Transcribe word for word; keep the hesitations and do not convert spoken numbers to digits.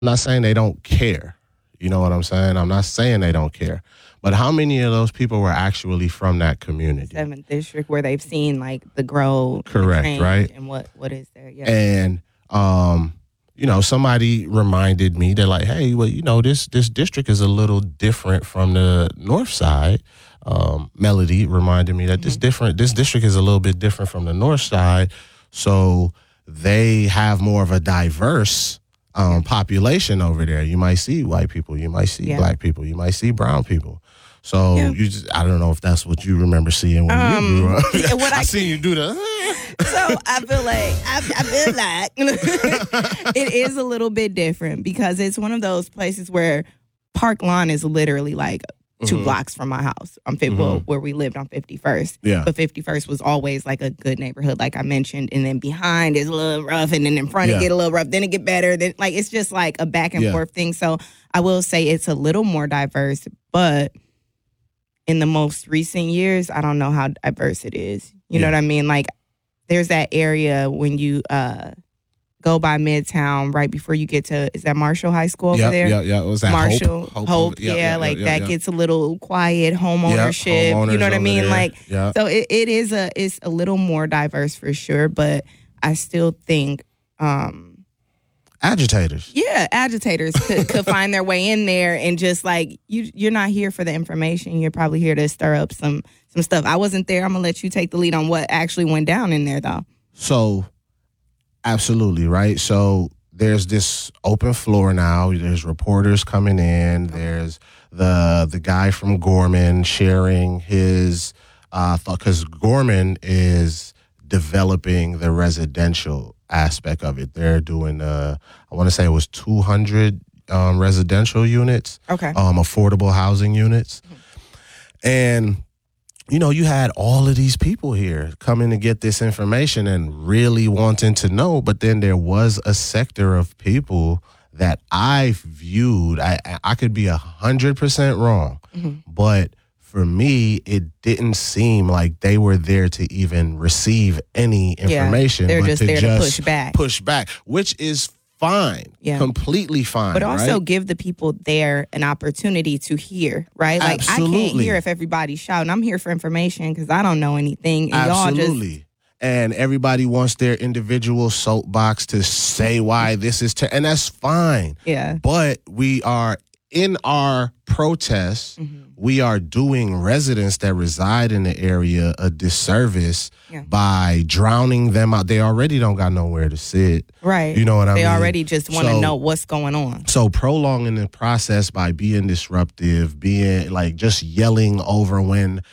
I'm not saying they don't care. You know what I'm saying? I'm not saying they don't care. But how many of those people were actually from that community? Seventh District, where they've seen like the growth, correct, the right? And what what is there? Yeah. And um, you know, somebody reminded me, they're like, hey, well, you know, this this district is a little different from the north side. Um, Melody reminded me that mm-hmm. this different this district is a little bit different from the north side. So they have more of a diverse um, yeah. population over there. You might see white people, you might see yeah. black people, you might see brown people. So yeah. you just, I don't know if that's what you remember seeing when um, you grew up. What I, I seen you do the. So I feel like I, I feel like it is a little bit different because it's one of those places where Park Lawn is literally like two mm-hmm. blocks from my house. I'm mm-hmm. well, where we lived on fifty-first. Yeah. But fifty-first was always like a good neighborhood, like I mentioned. And then behind is a little rough, and then in front yeah. it get a little rough. Then it get better. Then like it's just like a back and yeah. forth thing. So I will say it's a little more diverse, but in the most recent years, I don't know how diverse it is. You yeah. know what I mean? Like, there's that area when you uh, go by Midtown right before you get to, is that Marshall High School over yep, there? Yeah, yeah, it was that Marshall, Hope? Hope, Hope yeah, yeah, yeah, like yeah, that yeah. gets a little quiet, home ownership. Yep, you know what I mean? There. Like, yep. so it, it is a, it's a little more diverse for sure, but I still think, um, agitators. Yeah, agitators could, could find their way in there and just like, you, you're not here for the information. You're probably here to stir up some some stuff. I wasn't there. I'm going to let you take the lead on what actually went down in there, though. So, absolutely, right? So, there's this open floor now. There's reporters coming in. There's the the guy from Gorman sharing his uh, thought, because Gorman is developing the residential aspect of it. They're doing, uh, I want to say it was two hundred um, residential units, okay, um, affordable housing units. Mm-hmm. And, you know, you had all of these people here coming to get this information and really wanting to know, but then there was a sector of people that I viewed, I, I could be one hundred percent wrong, mm-hmm. but for me, it didn't seem like they were there to even receive any information. Yeah, they're but just to there just to push back. Push back, which is fine. Yeah. Completely fine. But also right? give the people there an opportunity to hear, right? Like, Absolutely. I can't hear if everybody's shouting. I'm here for information because I don't know anything. And Absolutely. Y'all just... And everybody wants their individual soapbox to say why this is, ter- and that's fine. Yeah. But we are in our protests, mm-hmm. we are doing residents that reside in the area a disservice yeah. by drowning them out. They already don't got nowhere to sit. Right. You know what I they mean? They already just want to so, know what's going on. So prolonging the process by being disruptive, being like just yelling over when